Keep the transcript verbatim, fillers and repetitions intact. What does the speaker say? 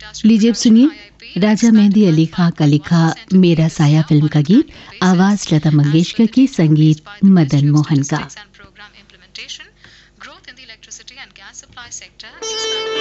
लीजिए अब सुनिए राजा मेहंदी अली खां का लिखा मेरा साया फिल्म का गीत, आवाज लता मंगेशकर की, संगीत मदन मोहन का।